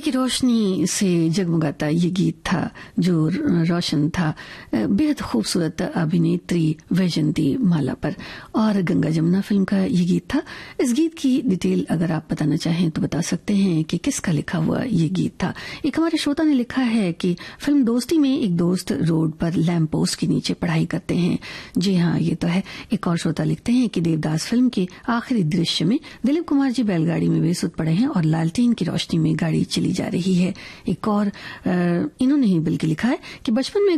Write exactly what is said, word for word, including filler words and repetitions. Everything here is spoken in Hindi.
की रोशनी से जगमगाता ये गीत था जो रोशन था बेहद खूबसूरत अभिनेत्री वैजंती माला पर, और गंगा जमुना फिल्म का ये गीत था। इस गीत की डिटेल अगर आप बताना चाहें तो बता सकते हैं कि किसका लिखा हुआ ये गीत था। एक हमारे श्रोता ने लिखा है कि फिल्म दोस्ती में एक दोस्त रोड पर लैंप पोस्ट के नीचे पढ़ाई करते हैं। जी हाँ, ये तो है। एक और श्रोता लिखते हैं कि देवदास फिल्म के आखिरी दृश्य में दिलीप कुमार जी बैलगाड़ी में बेसुध पड़े हैं और लालटेन की रोशनी में गाड़ी चली जा रही है। एक और इन्होंने ही बल्कि लिखा है कि बचपन में